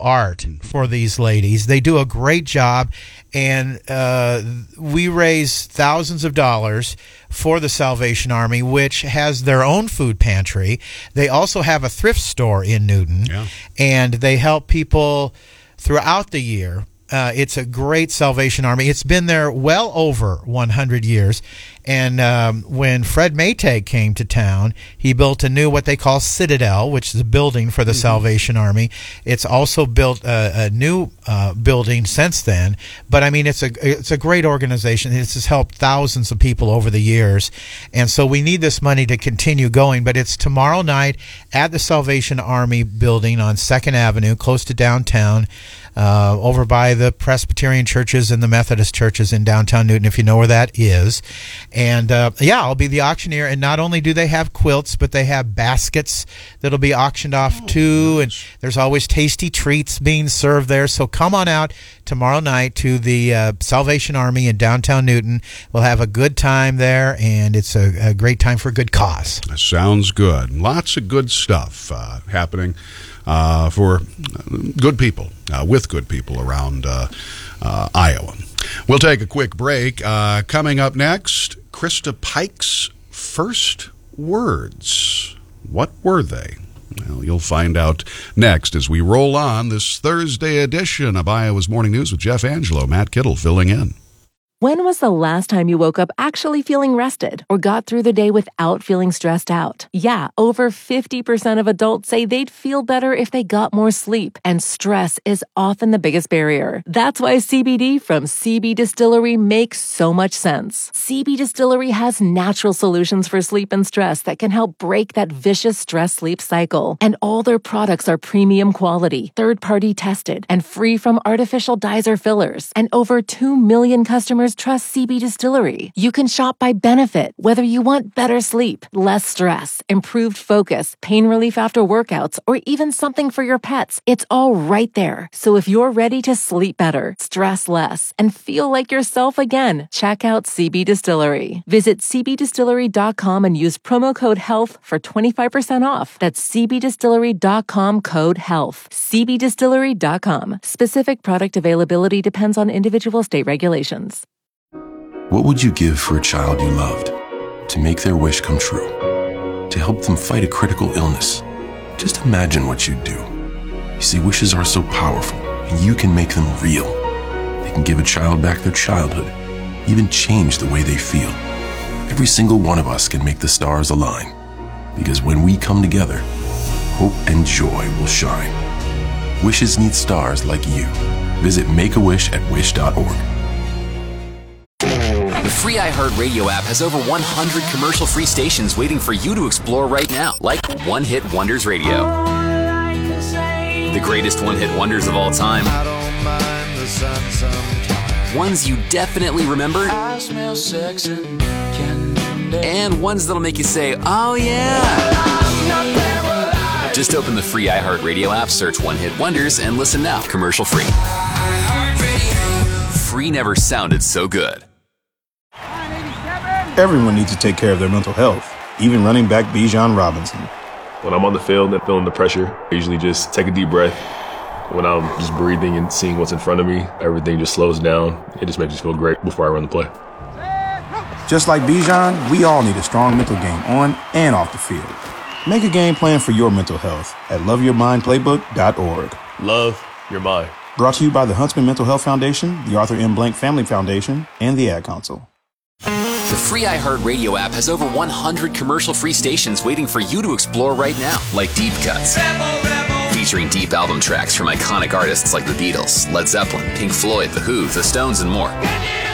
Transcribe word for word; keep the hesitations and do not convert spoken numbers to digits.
art for these ladies. They do a great job, and uh, we raise thousands of dollars for the Salvation Army, which has their own food pantry. They also have a thrift store in Newton, yeah. and they help people throughout the year. Uh, it's a great Salvation Army. It's been there well over one hundred years. And um, when Fred Maytag came to town, he built a new, what they call Citadel, which is a building for the mm-hmm. Salvation Army. It's also built a, a new uh, building since then. But, I mean, it's a it's a great organization. It's has helped thousands of people over the years. And so we need this money to continue going. But it's tomorrow night at the Salvation Army building on second Avenue, close to downtown. Uh, over by the Presbyterian churches and the Methodist churches in downtown Newton, if you know where that is. And, uh, yeah, I'll be the auctioneer. And not only do they have quilts, but they have baskets that'll be auctioned off, oh, too. Nice. And there's always tasty treats being served there. So come on out tomorrow night to the uh, Salvation Army in downtown Newton. We'll have a good time there, and it's a, a great time for a good cause. That sounds good. Lots of good stuff uh, happening. Uh, for good people, uh, with good people around uh, uh, Iowa. We'll take a quick break. Uh, coming up next, Krista Pike's first words. What were they? Well, you'll find out next as we roll on this Thursday edition of Iowa's Morning News with Jeff Angelo. Matt Kittle filling in. When was the last time you woke up actually feeling rested or got through the day without feeling stressed out? Yeah, over fifty percent of adults say they'd feel better if they got more sleep, and stress is often the biggest barrier. That's why C B D from C B Distillery makes so much sense. C B Distillery has natural solutions for sleep and stress that can help break that vicious stress-sleep cycle. And all their products are premium quality, third-party tested, and free from artificial dyes or fillers. And over two million customers trust C B Distillery. You can shop by benefit, whether you want better sleep, less stress, improved focus, pain relief after workouts, or even something for your pets. It's all right there. So if you're ready to sleep better, stress less, and feel like yourself again, check out C B Distillery. Visit c b distillery dot com and use promo code HEALTH for twenty-five percent off. That's c b distillery dot com code HEALTH. c b distillery dot com. Specific product availability depends on individual state regulations. What would you give for a child you loved? To make their wish come true? To help them fight a critical illness? Just imagine what you'd do. You see, wishes are so powerful, and you can make them real. They can give a child back their childhood, even change the way they feel. Every single one of us can make the stars align, because when we come together, hope and joy will shine. Wishes need stars like you. Visit Make a Wish at wish dot org. The free iHeartRadio app has over one hundred commercial-free stations waiting for you to explore right now, like One Hit Wonders Radio. The greatest one-hit wonders of all time. I don't mind the sun sometimes. Ones you definitely remember. I smell sex and candy. And ones that'll make you say, oh yeah. Just open the free iHeartRadio app, search One Hit Wonders, and listen now, commercial-free. Free never sounded so good. Everyone needs to take care of their mental health, even running back Bijan Robinson. When I'm on the field and feeling the pressure, I usually just take a deep breath. When I'm just breathing and seeing what's in front of me, everything just slows down. It just makes me feel great before I run the play. Just like Bijan, we all need a strong mental game on and off the field. Make a game plan for your mental health at love your mind playbook dot org. Love your mind. Brought to you by the Huntsman Mental Health Foundation, the Arthur M. Blank Family Foundation, and the Ad Council. The free iHeartRadio app has over one hundred commercial-free stations waiting for you to explore right now, like Deep Cuts, featuring deep album tracks from iconic artists like the Beatles, Led Zeppelin, Pink Floyd, The Who, The Stones, and more.